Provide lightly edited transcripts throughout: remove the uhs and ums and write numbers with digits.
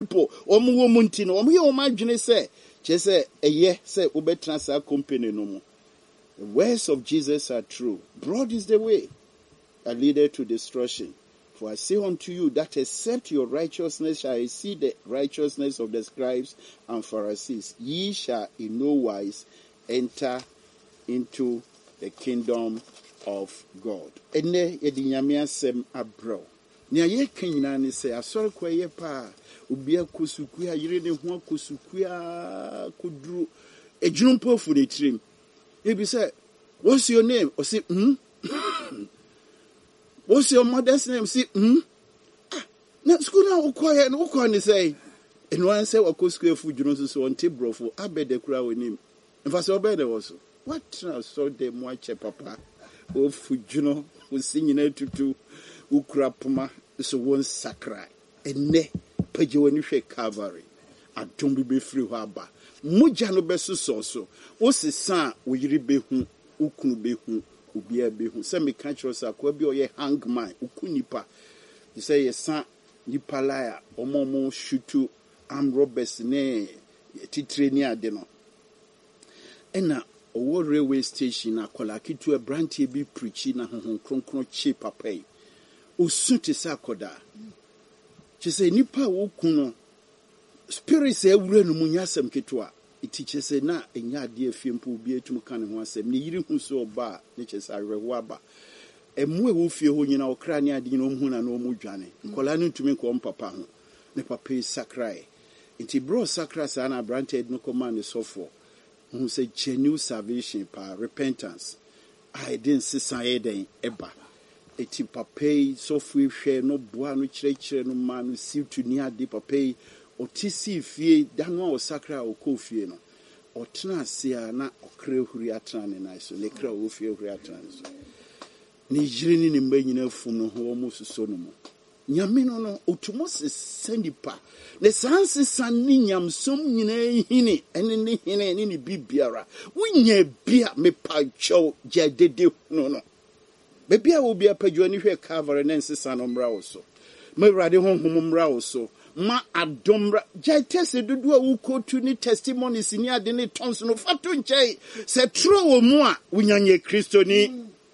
people omu wo munti no omu ye o madwene say che say eye say obetra sa company no mu. The words of Jesus are true. Broad is the way that leadeth to destruction. For I say unto you that except your righteousness shall exceed the righteousness of the scribes and Pharisees, ye shall in no wise enter into the kingdom of God. Ene yedi nyame asem abro. Nia ye kenyina ni se asori kwa ye pa obi akosukua yire ne ho akosukua koduru ejunumpo fu ne trim. He said, what's your name? Or say, what's your mother's name? Say, na school now quiet no can say. And one say what school food you know so on table for abede kura we name. In fact obede also. What saw them watch papa. O food you know we singing tutu ukura puma so one sakra. And ne page when you shake Calvary. I don't be free haba. Muja no beso so o se san o yiri behu ukunu behu obia behu se me ka kiro sa kwa bi o ye hangman ukunipa you say ye san nipa laya omomo shutu am robbers ne titre ni ade no ena owo railway station akola kitu e brantie bi preachi na honhon kronkron chi papai o sunti sa koda che say nipa wo kuno spirit say wura no munyasem ketwa itiche say na enya ade afiempo obi etum kan ho asem ne yiri hu so oba ne chese arewo aba emu e wo fie ho nyina okra ne ade no hu na no mu dwane kola no ntumi ko papa ho ne papa sakrai inti bro sakra sa na branted no command so for who say genuine salvation pa repentance I didn't see say den eba eti papa so free hwe no boa no kire no ma no siw to ni ade papa otisi fie dano o sakra o kofie no otena ase na okra huri atran ne na so le kra o fie huri atran so ni jiri ni mba nyina fu no ho mo suso no mo nyame no no otumo se sandipa ne sanse sanni nyamsom nyina hini ene ne hini ene ne bibiara wunya bia me pa chow jadede no be bia wo bia padwo ni hwe Calvary ne nsesa no mra wo so me wrade honhom mra wo so ma adomra jaitese dudu a wukotu ni testimonies ni ade ne tons no fatu nchai se tro wo mu a unyanye Kristo ni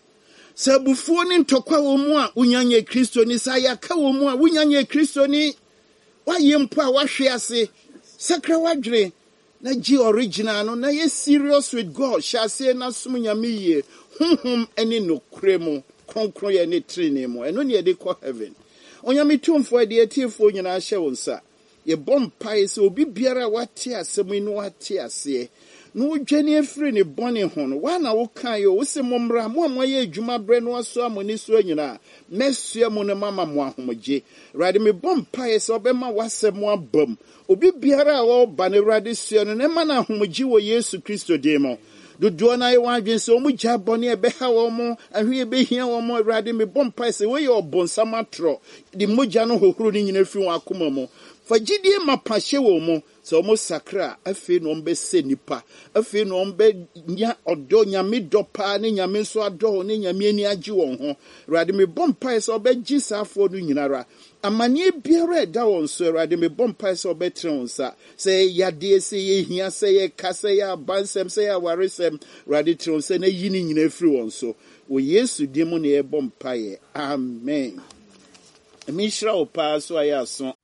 se bufuo ni ntokwa wo mu a unyanye Kristo ni sa yaka wo mu a unyanye Kristo ni waye mpo a wahwe ase sakra wadwere na ji original no na ye serious with God shall say na sum nyame ye honhom ene no kremo konkro ye ne trine mo eno ne de ko heaven onyame tumfo de atiefo nyina hye wonsa ye bompai se obi biara wate asem inu wate ase no dwane afiri ne bone ho no wa na wo kan yo wo se momra mo amoye adwuma bre no aso amoni so nyina mesua mo ne mama mo ahomje rade me bompai se obema wasem mo abam obi biara wo ba ne rade sua no ne ma na ahomje wo Yesu Kristo de mo dodo na ye wadwen se omu gya bone e beha wo mo ahwe be hia wo mo rade me bompai se we ye obonsam atro di mogya no hohoro ni nyina fi won akoma mo fagidie mapahye wo mo se omo sakra afi no mbe se nipa afi no mbe nya odo nyame dopa ne nyame so ado ne nyame ani agi won ho rade me bompai se obegi safo no nyinara amani biara da won so rade me bompai se obetre won sa se yade se ye hia se ye kase ya bansem se ya waresem rade tre won se na yini nyina afiri won so wo Yesu di mu ne e bompai amen emi shira o pa so aya so